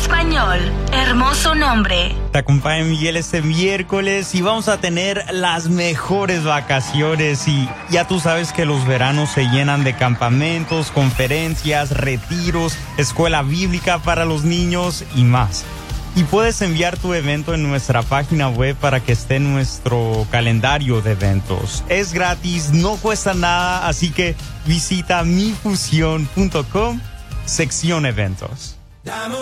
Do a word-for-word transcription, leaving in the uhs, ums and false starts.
español. Hermoso nombre. Te acompaña Miguel este miércoles y vamos a tener las mejores vacaciones y ya tú sabes que los veranos se llenan de campamentos, conferencias, retiros, escuela bíblica para los niños y más. Y puedes enviar tu evento en nuestra página web para que esté en nuestro calendario de eventos. Es gratis, no cuesta nada, así que visita mi fusión punto com, sección eventos.